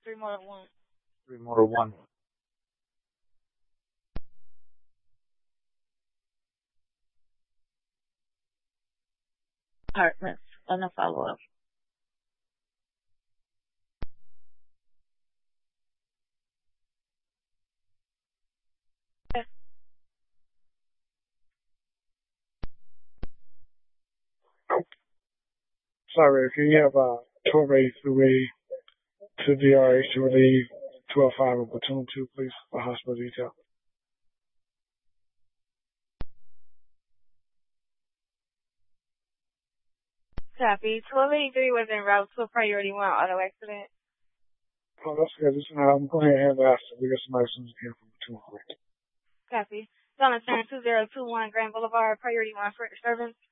3 Motor 1. 3 Motor 1. Apartments on a follow-up. Sorry, can you have 12A through A to DRH to relieve 12-5 of platoon 2, please, for hospital detail? Copy. 1283 was en route to a priority 1 auto accident. Oh, that's good. Listen, I'm going ahead and ask that we get somebody as soon as we can from platoon 3. Copy. Donna turn 2021 Grand Boulevard, priority 1 for disturbance.